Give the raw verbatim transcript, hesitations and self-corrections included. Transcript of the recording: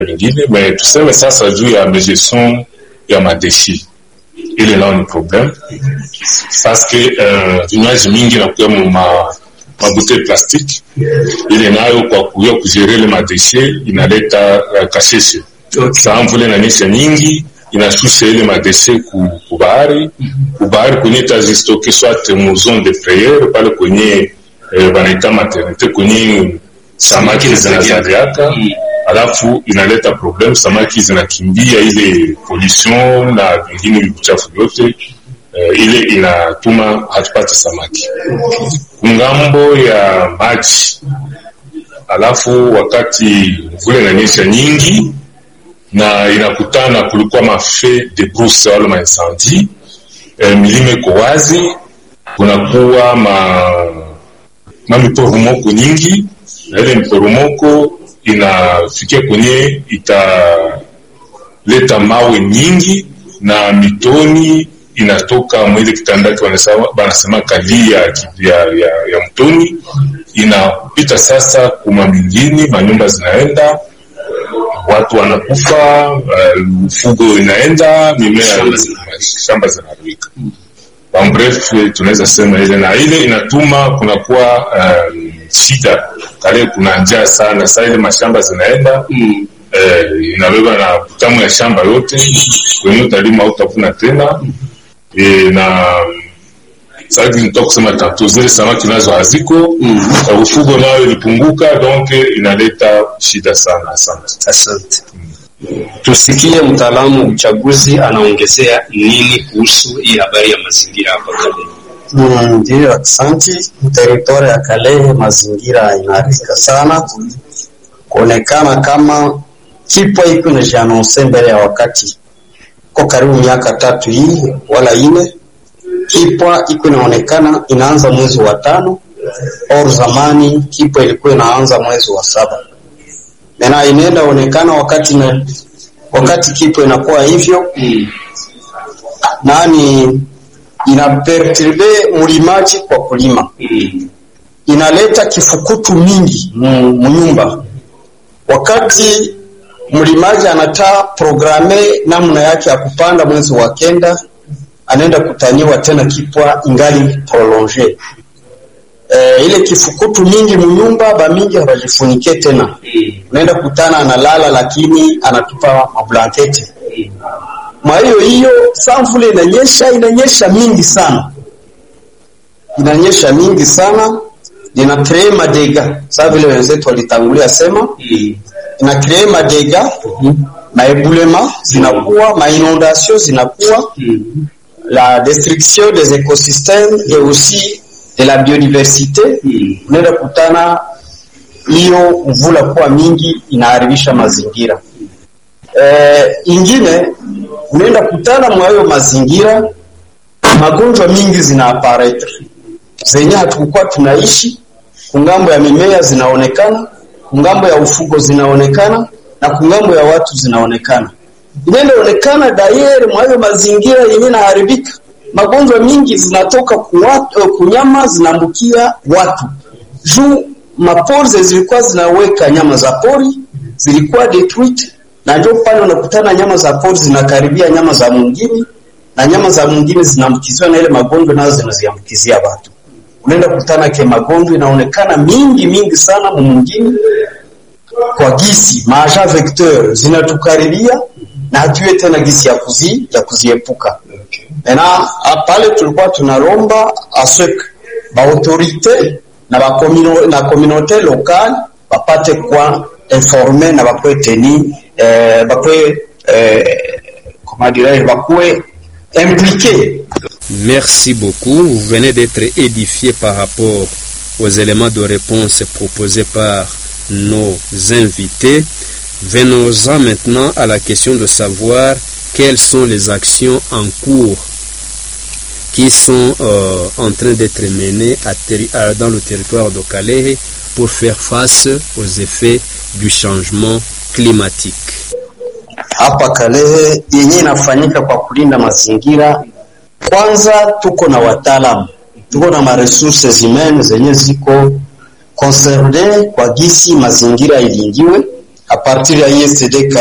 vingine. Mais tuseme sasa juu ya gestion ya madeshi, ile nao ni problem parce que uh, vinywaji mingi na kuwa ma mabouteille plastique, ile nayo kwa kuya kujere ile madeshe inaleta uh, kasheshe. Saa mvule na nyesha nyingi inashusha ile madeshe ku, ku bahari ku bahari kwenye tazistoke soit mu zone de frayeur pale kwenye eh, banaita maternite kwenye samaki zinazaliaka, alafu inaleta problem, samaki zinakimbia ile pollution na vingine uchafu yote, uh, ile inatuma hatupate samaki. Ngambo ya maji, alafu wakati mvula inanyesha nyingi na inakutana kulikuwa mafe de brousse wala ma incendie, eh, milime iko wazi, kunakuwa ma ma miporomoko nyingi, na ile miporomoko inafikia kwenye italeta mawe nyingi na mitoni inatoka mwili kitandaki wanasema banasema kali ya, ya, ya, ya mtoni inapita sasa kuma mingine, manyumba zinaenda, watu wanakufa, uh, ufugo inaenda, mimea shamba zinaharibika. Kwa mrefu tunaweza sema ile na ile inatuma kunakuwa um, shida kale, kuna njaa sana. Sasa ile mashamba zinaenda mm. eh, inabeba na butamu ya shamba yote, kwenye utalima utavuna tena e, na sasa nitoka kusema tatu zile samaki nazo haziko mm. kwa ufugo nayo ilipunguka, donc inaleta shida sana sana. Asante. Mm. Tusikie mtaalamu uchaguzi anaongezea nini kuhusu hii habari ya mazingira hapa Kalehe. Ndio, asante. Territory ya Kalehe mazingira inaharibika sana, kuonekana kama kipwa iko na janonse mbele ya wakati, kwa karibu miaka tatu hii wala ine. Kipwa iko inaonekana inaanza mwezi wa tano, au zamani kipwa ilikuwa inaanza mwezi wa saba. Na inaenda onekana wakati na wakati kipwa inakuwa hivyo mm. nani inaperturbe mlimaji kwa kulima mm. inaleta kifukutu mingi mnyumba. Wakati mlimaji anata programe namna yake ya kupanda mwezi wa kenda, anaenda kutaniwa tena kipwa ingali prolonge. E, ile kifukutu mingi mnyumba ba mingi hawajifunike tena, unaenda kutana analala lakini anatupa mablanketi. Mwa hiyo hiyo samvule inanyesha inanyesha mingi sana, inanyesha mingi sana, ina cree madega. Sasa vile wenzetu walitangulia sema ina cree madega, maebulema zinakuwa, mainondation zinakuwa, la destruction des écosystèmes et aussi de la biodiversité. Unaenda kutana hiyo mvula kuwa mingi inaharibisha mazingira. Eh, ingine unaenda kutana mwa hiyo mazingira magonjwa mingi zinaaparete zenye hatukuwa tunaishi. Kungambo ya mimea zinaonekana, kungambo ya ufugo zinaonekana, na kungambo ya watu zinaonekana. Inaenda onekana dayere mwa hiyo mazingira yenye inaharibika, magonjwa mingi zinatoka kuwatu, kunyama zinambukia watu. Juu mapori zilikuwa zinaweka nyama za pori zilikuwa detruite, na ndio pale unakutana nyama za pori zinakaribia nyama za mwingine, na nyama za mwingine zinambukizwa na ile magonjwa nazo zinaziambukizia watu. Unaenda kutana ke magonjwa inaonekana mingi mingi sana mwingine, kwa gisi maja vecteur zinatukaribia na hatuwe tena gisi ya kuzi ya kuziepuka. Na pale tulikuwa tunaromba aswek ba autorite na ba communauté na communauté locale bapate kwa informer na bakwe teni eh, bakwe eh, comment dirais-je bakwe impliqué. Merci beaucoup. Vous venez d'être édifié par rapport aux éléments de réponse proposés par nos invités. Venons-en maintenant à la question de savoir quelles sont les actions en cours qui sont euh, en train d'être menées à teri- à, dans le territoire de Kalehe pour faire face aux effets du changement climatique. Hapa Kalehe yenye inafanyika kwa kulinda mazingira, kwanza tuko na wataalamu, tuko na ma resources humaines zenye ziko concerned kwa gisi mazingira ilingiwe. a partir ya I S D